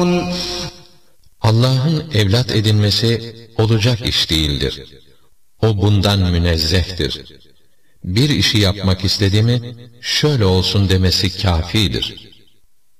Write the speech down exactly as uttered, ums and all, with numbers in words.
Allah'ın evlat edinmesi olacak iş değildir. O bundan münezzehtir. Bir işi yapmak istedi mi, şöyle olsun demesi kâfidir.